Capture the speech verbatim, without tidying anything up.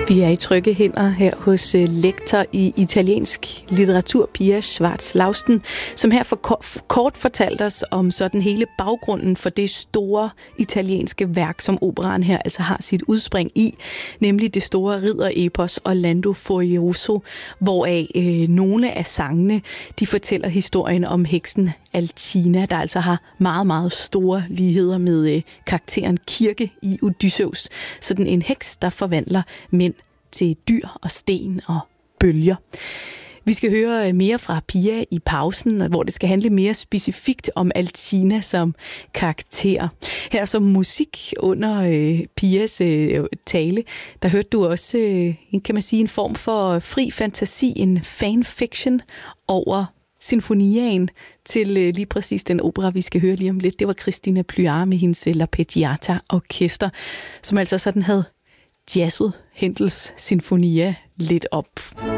Vi er i trygge hænder her hos lektor i italiensk litteratur, Pia Schwarz-Lausten, som her for kort fortalte os om sådan hele baggrunden for det store italienske værk, som operaen her altså har sit udspring i, nemlig det store ridderepos Orlando Furioso, hvoraf øh, nogle af sangene, de fortæller historien om heksen Alcina, der altså har meget, meget store ligheder med øh, karakteren Kirke i Odysseus. Sådan en heks, der forvandler mænd til dyr og sten og bølger. Vi skal høre mere fra Pia i pausen, hvor det skal handle mere specifikt om Alcina som karakter. Her som musik under øh, Pias øh, tale, der hørte du også, øh, kan man sige, en form for fri fantasi, en fanfiction over sinfoniaen til øh, lige præcis den opera, vi skal høre lige om lidt. Det var Christina Pluyar med hendes L'Arpeggiata orkester, som altså sådan havde jazzet Händels Sinfonia lidt op.